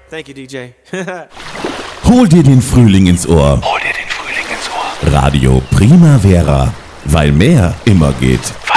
Thank you, DJ. Hol dir den Frühling ins Ohr. Radio Primavera, weil mehr immer geht.